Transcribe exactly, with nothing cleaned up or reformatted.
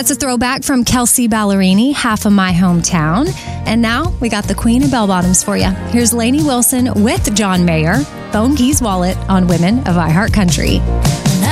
That's a throwback from Kelsea Ballerini, Half of My Hometown. And now we got the Queen of Bell Bottoms for you. Here's Lainey Wilson with John Mayer, Phone Keys Wallet on Women of iHeartCountry.